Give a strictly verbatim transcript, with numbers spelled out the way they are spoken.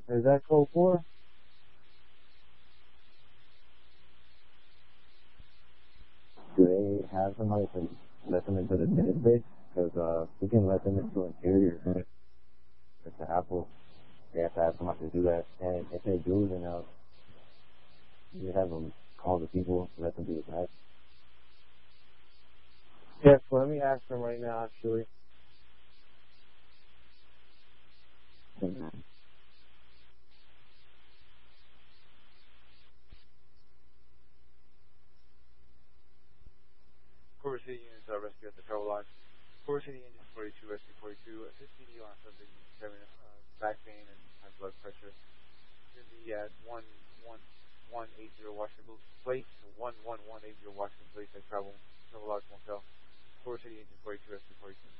Is that code four? Do they have somebody to let them into the tennis base? Because uh, we can let them into interior. It's an Apple. They have to have somebody to do that. And if they do, then uh, you have them call the people, let them do it back. Yes, well, let me ask them right now, actually. Mm-hmm. Culver City units are rescued at the travel lodge. Culver City engine forty-two, rescue forty-two, assist P D on subject having uh, back pain and high blood pressure. Should be at one one one eight zero Washington Place, one one one eight zero Washington Place at Travel Travel Lodge Motel. Culver City engine forty-two, rescue forty-two.